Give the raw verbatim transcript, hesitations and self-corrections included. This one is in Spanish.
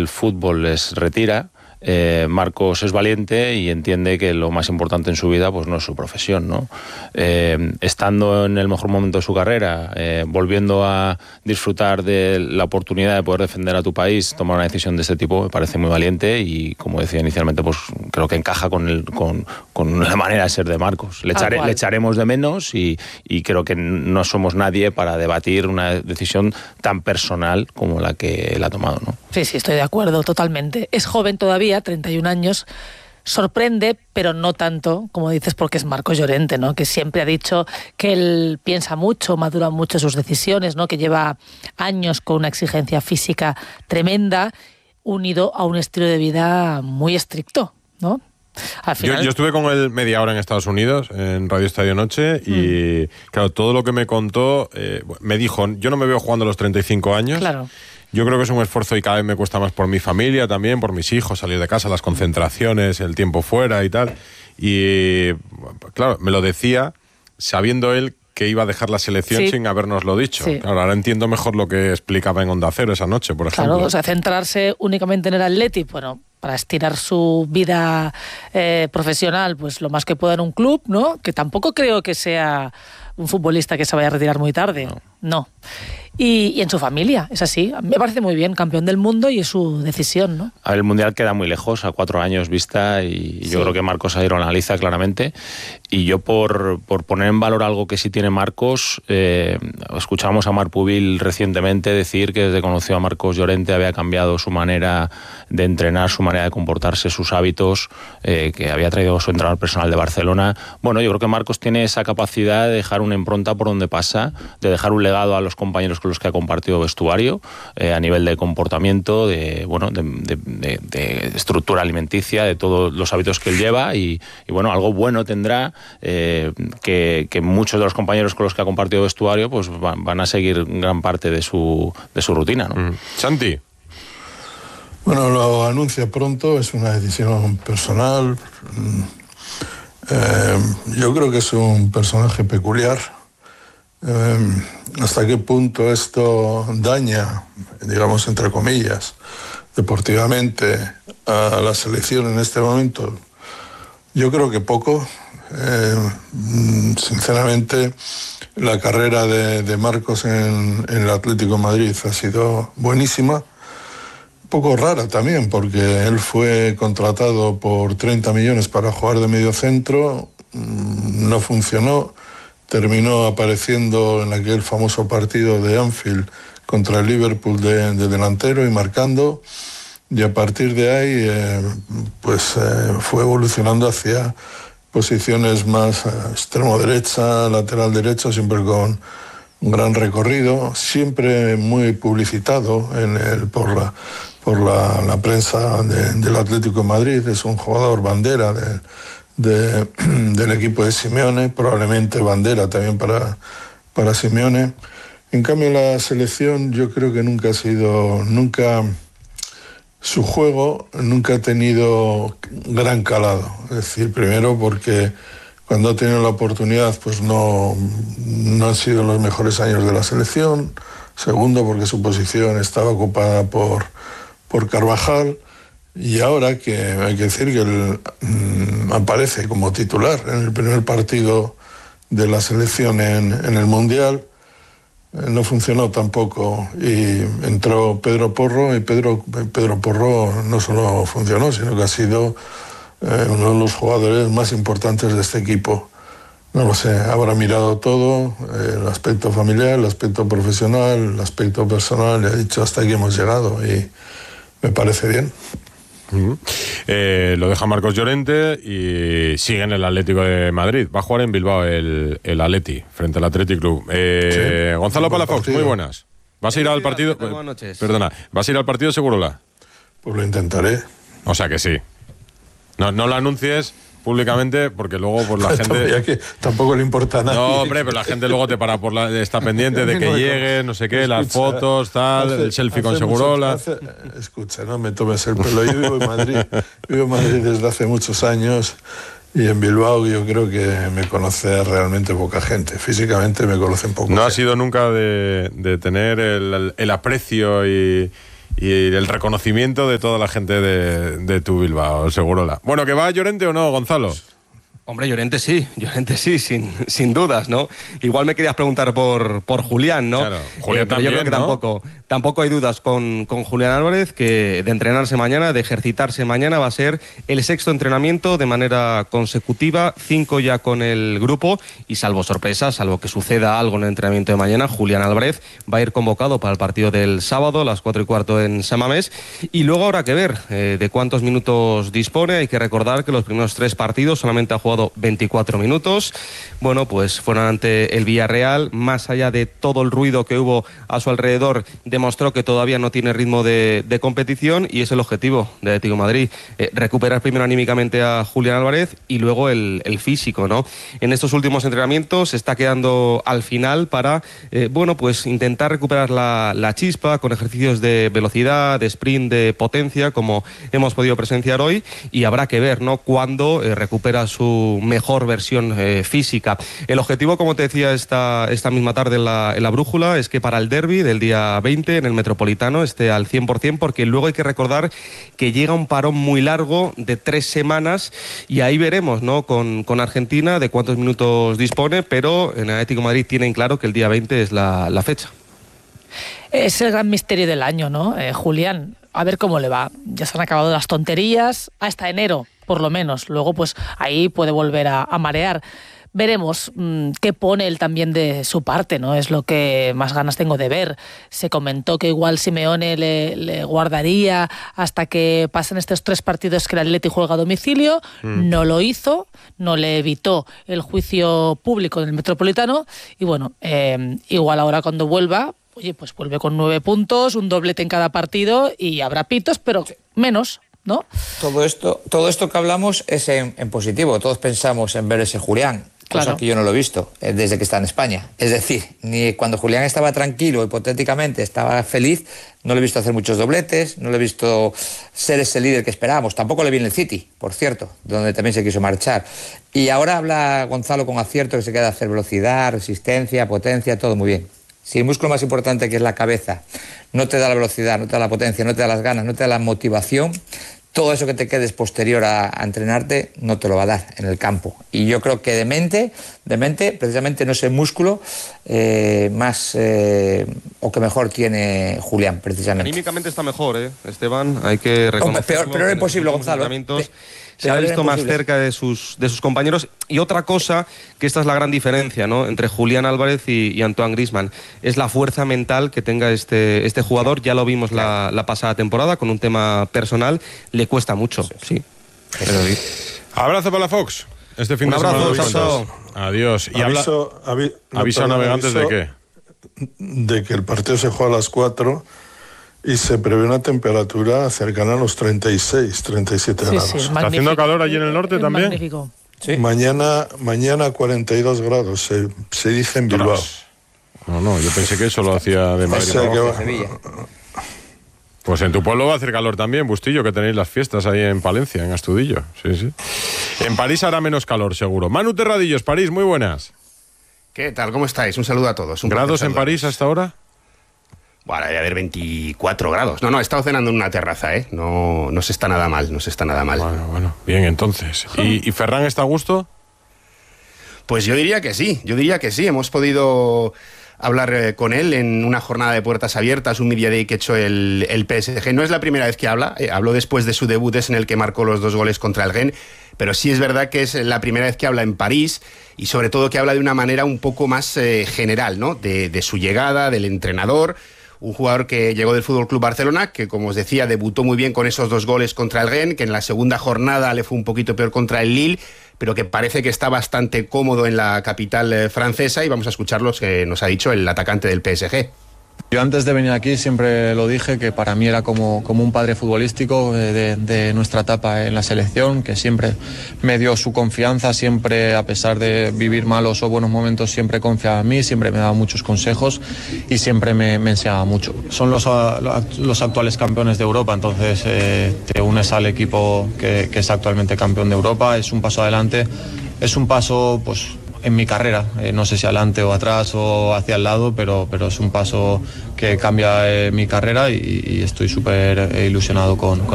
del fútbol les retira. Eh, Marcos es valiente y entiende que lo más importante en su vida pues no es su profesión, ¿no? Eh, estando en el mejor momento de su carrera, eh, volviendo a disfrutar de la oportunidad de poder defender a tu país, tomar una decisión de este tipo me parece muy valiente y, como decía inicialmente, pues creo que encaja con, el, con, con la manera de ser de Marcos. Le, echare, le echaremos de menos y, y creo que no somos nadie para debatir una decisión tan personal como la que él ha tomado, ¿no? Sí, sí, estoy de acuerdo, totalmente. Es joven todavía, treinta y un años, sorprende, pero no tanto, como dices, porque es Marcos Llorente, ¿no? Que siempre ha dicho que él piensa mucho, madura mucho sus decisiones, ¿no? Que lleva años con una exigencia física tremenda, unido a un estilo de vida muy estricto, ¿no? Al final... yo, yo estuve con él media hora en Estados Unidos, en Radio Estadio Noche, y mm. claro, todo lo que me contó, eh, me dijo, yo no me veo jugando a los treinta y cinco años. Claro. Yo creo que es un esfuerzo y cada vez me cuesta más por mi familia también, por mis hijos, salir de casa, las concentraciones, el tiempo fuera y tal. Y claro, me lo decía sabiendo él que iba a dejar la selección sí. sin habernoslo dicho. Sí. Claro, ahora entiendo mejor lo que explicaba en Onda Cero esa noche, por ejemplo. Claro, o sea, centrarse únicamente en el Atleti, bueno, para estirar su vida eh, profesional, pues lo más que pueda en un club, ¿no? Que tampoco creo que sea un futbolista que se vaya a retirar muy tarde, no. no. Y, y en su familia, es así. Me parece muy bien, campeón del mundo y es su decisión, ¿no? A ver, el Mundial queda muy lejos, a cuatro años vista, y yo sí. creo que Marcos ahí lo analiza claramente. Y yo, por, por poner en valor algo que sí tiene Marcos, eh, escuchamos a Marc Pubil recientemente decir que desde que conoció a Marcos Llorente había cambiado su manera de entrenar, su manera de comportarse, sus hábitos, eh, que había traído su entrenador personal de Barcelona. Bueno, yo creo que Marcos tiene esa capacidad de dejar una impronta por donde pasa, de dejar un legado a los compañeros con los que ha compartido vestuario, eh, a nivel de comportamiento, de, bueno, de, de, de, de estructura alimenticia, de todos los hábitos que él lleva y, y bueno, algo bueno tendrá eh, que, que muchos de los compañeros con los que ha compartido vestuario pues van, van a seguir gran parte de su, de su rutina, ¿no? Mm. Santi. Bueno, lo anuncia pronto, es una decisión personal. Eh, yo creo que es un personaje peculiar. Eh, hasta qué punto esto daña, digamos entre comillas, deportivamente a la selección en este momento, yo creo que poco. Eh, sinceramente, la carrera de, de Marcos en, en el Atlético de Madrid ha sido buenísima, un poco rara también, porque él fue contratado por treinta millones para jugar de mediocentro, no funcionó. Terminó apareciendo en aquel famoso partido de Anfield contra el Liverpool de, de delantero y marcando, y a partir de ahí eh, pues eh, fue evolucionando hacia posiciones más eh, extremo derecha, lateral derecho, siempre con un gran recorrido, siempre muy publicitado en el, por la, por la, la prensa de, del Atlético de Madrid. Es un jugador bandera de De, del equipo de Simeone, probablemente bandera también para, para Simeone. En cambio, la selección yo creo que nunca ha sido, nunca, su juego nunca ha tenido gran calado. Es decir, primero porque cuando ha tenido la oportunidad pues no, no han sido los mejores años de la selección. Segundo, porque su posición estaba ocupada por, por Carvajal. Y ahora que hay que decir que él mmm, aparece como titular en el primer partido de la selección en, en el Mundial, eh, no funcionó tampoco y entró Pedro Porro y Pedro, Pedro Porro no solo funcionó, sino que ha sido eh, uno de los jugadores más importantes de este equipo. No lo sé, habrá mirado todo, eh, el aspecto familiar, el aspecto profesional, el aspecto personal, y ha dicho hasta aquí hemos llegado y me parece bien. Uh-huh. Eh, lo deja Marcos Llorente y sigue en el Atlético de Madrid. Va a jugar en Bilbao el, el Atleti frente al Athletic Club. Eh, sí, Gonzalo Palafox, muy buenas. ¿Vas a ir al partido? Buenas noches. Perdona, ¿vas a ir al partido Segurola? Pues lo intentaré. O sea que sí. No, no lo anuncies públicamente porque luego por la gente... Ya que tampoco le importa nada. No, hombre, pero la gente luego te para por la... está pendiente de que no llegue, no sé qué, escucha, las fotos, tal, hace, el selfie con Segurola. Hace, escucha, no me tomes el pelo. Yo vivo en Madrid, vivo en Madrid desde hace muchos años y en Bilbao yo creo que me conoce realmente poca gente. Físicamente me conocen poco. No ha sido nunca de, de tener el, el aprecio y... y el reconocimiento de toda la gente de, de tu Bilbao, el Segurola. Bueno, ¿que va Llorente o no, Gonzalo? Hombre, Llorente sí, Llorente sí, sin, sin dudas, ¿no? Igual me querías preguntar por, por Julián, ¿no? Claro, Julián eh, pero también, yo creo que ¿no? tampoco, tampoco hay dudas con, con Julián Álvarez, que de entrenarse mañana, de ejercitarse mañana, va a ser el sexto entrenamiento de manera consecutiva, cinco ya con el grupo, y salvo sorpresa, salvo que suceda algo en el entrenamiento de mañana, Julián Álvarez va a ir convocado para el partido del sábado a las cuatro y cuarto en San Mamés, y luego habrá que ver eh, de cuántos minutos dispone. Hay que recordar que los primeros tres partidos solamente ha jugado veinticuatro minutos. Bueno, pues fueron ante el Villarreal, más allá de todo el ruido que hubo a su alrededor, demostró que todavía no tiene ritmo de, de competición, y es el objetivo de Atlético de Madrid, eh, recuperar primero anímicamente a Julián Álvarez y luego el, el físico, ¿no? En estos últimos entrenamientos se está quedando al final para, eh, bueno, pues intentar recuperar la, la chispa con ejercicios de velocidad, de sprint, de potencia, como hemos podido presenciar hoy, y habrá que ver, ¿no?, cuándo eh, recupera su mejor versión eh, física. El objetivo, como te decía esta, esta misma tarde en la, en la brújula, es que para el derbi del día veinte en el Metropolitano esté al cien por ciento, porque luego hay que recordar que llega un parón muy largo de tres semanas, y ahí veremos, ¿no?, con, con Argentina de cuántos minutos dispone, pero en Atlético de Madrid tienen claro que el día veinte es la, la fecha. Es el gran misterio del año, ¿no? Eh, Julián, a ver cómo le va. Ya se han acabado las tonterías hasta enero, por lo menos. Luego, pues ahí puede volver a, a marear. Veremos mmm, qué pone él también de su parte, ¿no? Es lo que más ganas tengo de ver. Se comentó que igual Simeone le, le guardaría hasta que pasen estos tres partidos que el Atleti juega a domicilio. Mm. No lo hizo, no le evitó el juicio público en el Metropolitano. Y bueno, eh, igual ahora cuando vuelva, oye, pues vuelve con nueve puntos, un doblete en cada partido, y habrá pitos, pero menos, ¿no? Todo esto, todo esto que hablamos es en, en positivo. Todos pensamos en ver ese Julián, cosa claro. que yo no lo he visto eh, desde que está en España. Es decir, ni cuando Julián estaba tranquilo, hipotéticamente estaba feliz, no le he visto hacer muchos dobletes, no le he visto ser ese líder que esperábamos. Tampoco le vi en el City, por cierto, donde también se quiso marchar. Y ahora habla Gonzalo con acierto, que se queda a hacer velocidad, resistencia, potencia, todo muy bien. Si el músculo más importante, que es la cabeza, no te da la velocidad, no te da la potencia, no te da las ganas, no te da la motivación, todo eso que te quedes posterior a, a entrenarte no te lo va a dar en el campo. Y yo creo que de mente, de mente precisamente no es el músculo eh, más eh, o que mejor tiene Julián, precisamente. Anímicamente está mejor, ¿eh, Esteban? Hay que reconocerlo. Peor, pero es posible, Gonzalo. Se ha visto más cerca de sus, de sus compañeros. Y otra cosa, que esta es la gran diferencia, ¿no?, entre Julián Álvarez y, y Antoine Griezmann, es la fuerza mental que tenga este, este jugador. Ya lo vimos la, la pasada temporada con un tema personal. Le cuesta mucho, sí. sí. Abrazo para la Fox. Este fin un de abrazo, semana. chao. Adiós. ¿Y aviso, habla... avi... avisa a navegantes de qué? De que el partido se juega a las cuatro y se prevé una temperatura cercana a los treinta y seis, treinta y siete sí, grados. Sí, ¿Está haciendo calor allí en el norte es también? Magnífico. Sí. Mañana, mañana cuarenta y dos grados, se, se dice en Bilbao. No, no, yo pensé que eso lo hacía de Madrid. O sea que va... Sevilla. Pues en tu pueblo va a hacer calor también, Bustillo, que tenéis las fiestas ahí en Palencia, en Astudillo. Sí, sí. En París hará menos calor, seguro. Manu Terradillos, París, muy buenas. ¿Qué tal? ¿Cómo estáis? Un saludo a todos. Un ¿Grados en París hasta ahora? Bueno, debe haber veinticuatro grados. No, no, he estado cenando en una terraza, ¿eh? No, no se está nada mal, no se está nada mal. Bueno, bueno, bien, entonces. ¿Y, y Ferran está a gusto? Pues yo diría que sí, yo diría que sí. Hemos podido hablar eh, con él en una jornada de puertas abiertas, un media day que ha hecho el, el P S G. No es la primera vez que habla, eh, habló después de su debut, es en el que marcó los dos goles contra el Rennes, pero sí es verdad que es la primera vez que habla en París, y sobre todo que habla de una manera un poco más eh, general, ¿no? De, de su llegada, del entrenador. Un jugador que llegó del F C Barcelona, que, como os decía, debutó muy bien con esos dos goles contra el Rennes, que en la segunda jornada le fue un poquito peor contra el Lille, pero que parece que está bastante cómodo en la capital eh, francesa, y vamos a escuchar lo que nos ha dicho el atacante del P S G. Yo antes de venir aquí siempre lo dije, que para mí era como, como un padre futbolístico de, de nuestra etapa en la selección, que siempre me dio su confianza, siempre, a pesar de vivir malos o buenos momentos, siempre confiaba en mí, siempre me daba muchos consejos y siempre me, me enseñaba mucho. Son los, los actuales campeones de Europa, entonces eh, te unes al equipo que, que es actualmente campeón de Europa, es un paso adelante, es un paso pues en mi carrera. Eh, no sé si adelante o atrás o hacia el lado, pero, pero es un paso que cambia eh, mi carrera y, y estoy súper ilusionado con, con